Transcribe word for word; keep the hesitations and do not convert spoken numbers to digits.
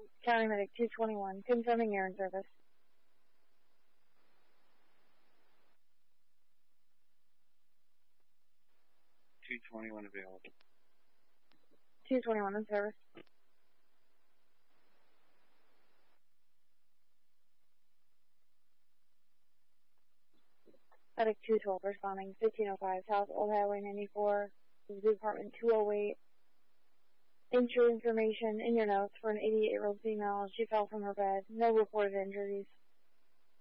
County Medic two twenty-one, confirming urine service. two twenty-one available. two twenty-one in service. Medic two twelve responding, fifteen oh five South Old Highway ninety-four, Department two oh eight. Injury information in your notes for an eighty-eight-year-old female. She fell from her bed. No reported injuries.